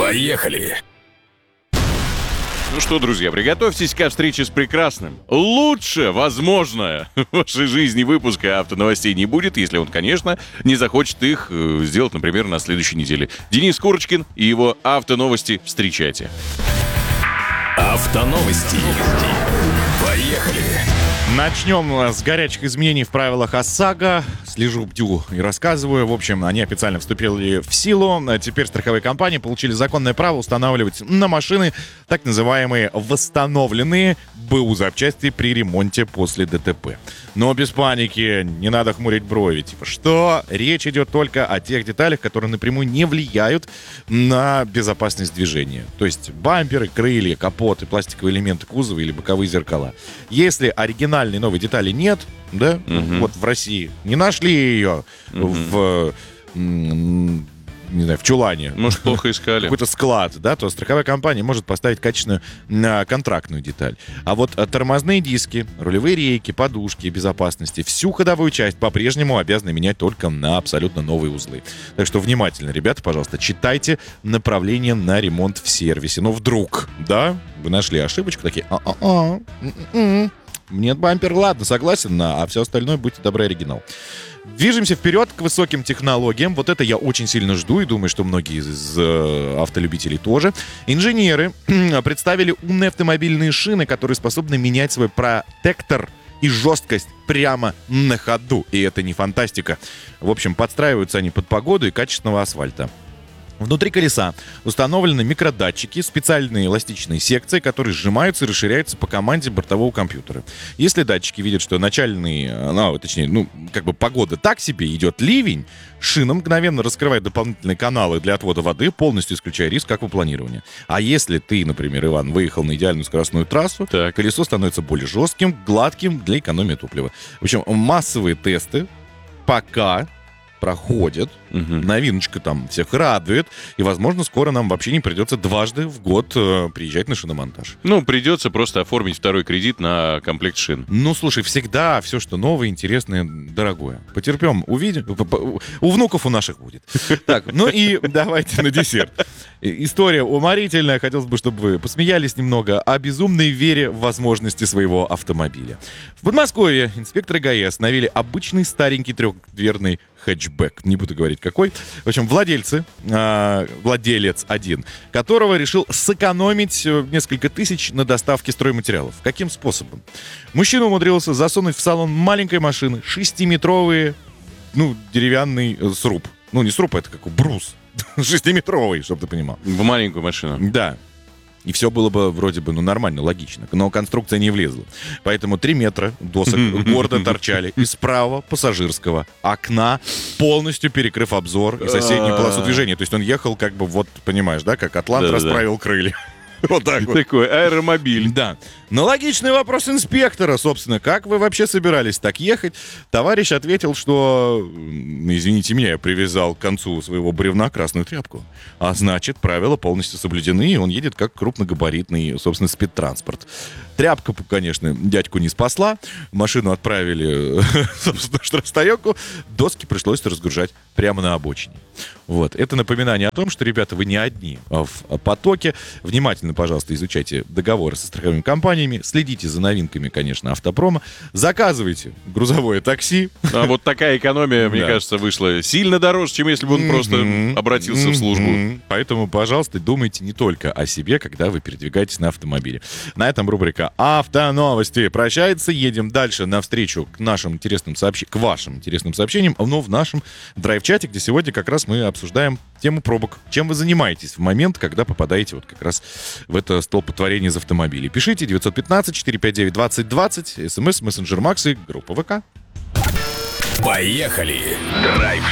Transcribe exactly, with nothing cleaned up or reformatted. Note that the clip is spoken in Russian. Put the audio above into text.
Поехали! Ну что, друзья, приготовьтесь ко встрече с прекрасным. Лучше, возможно, в вашей жизни выпуска автоновостей не будет, если он, конечно, не захочет их э, сделать, например, на следующей неделе. Денис Курочкин и его автоновости. Встречайте. Автоновости. Поехали! Начнем с горячих изменений в правилах ОСАГО. Слежу, бдю и рассказываю. В общем, они официально вступили в силу. Теперь страховые компании получили законное право устанавливать на машины так называемые восстановленные БУ запчасти при ремонте после ДТП. Но без паники, не надо хмурить брови. Типа, что? Речь идет только о тех деталях, которые напрямую не влияют на безопасность движения. То есть бамперы, крылья, капоты, пластиковые элементы кузова или боковые зеркала. Если оригинальной новой детали нет, да, Мгм. вот в России не нашли ее Мгм. в, м, не знаю, в чулане, Может, плохо искали. какой-то склад, да, то страховая компания может поставить качественную а, контрактную деталь. А вот а, тормозные диски, рулевые рейки, подушки безопасности, всю ходовую часть по-прежнему обязаны менять только на абсолютно новые узлы. Так что внимательно, ребята, пожалуйста, читайте направление на ремонт в сервисе. Но вдруг, да, вы нашли ошибочку, такие, а-а-а, м-м-м. Нет, бампер, ладно, согласен, на, а все остальное, будьте добры, оригинал. Движемся вперед к высоким технологиям. Вот это я очень сильно жду и думаю, что многие из э, автолюбителей тоже. Инженеры представили умные автомобильные шины, которые способны менять свой протектор и жесткость прямо на ходу. И это не фантастика. В общем, подстраиваются они под погоду и качественного асфальта. Внутри колеса установлены микродатчики, специальные эластичные секции, которые сжимаются и расширяются по команде бортового компьютера. Если датчики видят, что начальный, ну, точнее, ну, как бы погода так себе, идет ливень, шина мгновенно раскрывает дополнительные каналы для отвода воды, полностью исключая риск аквапланирования. А если ты, например, Иван, выехал на идеальную скоростную трассу, Так. колесо становится более жестким, гладким для экономии топлива. В общем, массовые тесты пока проходят. Мгм. Новиночка там всех радует. И, возможно, скоро нам вообще не придется дважды в год э, приезжать на шиномонтаж. Ну, придется просто оформить второй кредит на комплект шин. Ну, слушай, всегда все, что новое, интересное, дорогое. Потерпем, увидим. П- п- У внуков у наших будет. Так, ну и давайте на десерт. И- История уморительная. Хотелось бы, чтобы вы посмеялись немного о безумной вере в возможности своего автомобиля. В Подмосковье инспекторы ГАИ остановили обычный старенький трехдверный хэтчбэк. Не буду говорить какой. В общем, владельцы, а, владелец один, которого решил сэкономить э, несколько тысяч на доставке стройматериалов. Каким способом? Мужчина умудрился засунуть в салон маленькой машины шестиметровый, ну, деревянный э, сруб. Ну, не сруб, это как брус. Шестиметровый, чтобы ты понимал. В маленькую машину. Да. И все было бы вроде бы, ну, нормально, логично. Но конструкция не влезла. Поэтому три метра досок гордо торчали из правого пассажирского окна, полностью перекрыв обзор и соседнюю полосу движения. То есть он ехал как бы, вот, понимаешь, да, как атлант Да-да-да. расправил крылья. Вот так вот. Такой аэромобиль. Да. Но логичный вопрос инспектора, собственно. Как вы вообще собирались так ехать? Товарищ ответил, что, м, извините меня, я привязал к концу своего бревна красную тряпку. А значит, правила полностью соблюдены, и он едет как крупногабаритный, собственно, спидтранспорт. Тряпка, конечно, дядьку не спасла. Машину отправили, собственно, в штрафстоянку. Доски пришлось разгружать прямо на обочине. Вот. Это напоминание о том, что, ребята, вы не одни в потоке. Внимательно, пожалуйста, изучайте договоры со страховыми компаниями. Следите за новинками, конечно, автопрома. Заказывайте грузовое такси. А вот такая экономия, мне Да. кажется, вышла сильно дороже, чем если бы он просто Мгм. обратился в службу. Мгм. Поэтому, пожалуйста, думайте не только о себе, когда вы передвигаетесь на автомобиле. На этом рубрика «Автоновости» прощается. Едем дальше навстречу к нашим интересным сообщениям, к вашим интересным сообщениям, но в нашем драйв-чате, где сегодня как раз мы обсуждаем тему пробок. Чем вы занимаетесь в момент, когда попадаете вот как раз в это столпотворение из автомобилей? Пишите девятьсот пятнадцать четыреста пятьдесят девять двадцать двадцать, смс, мессенджер Макс и группа ВК. Поехали! Драйв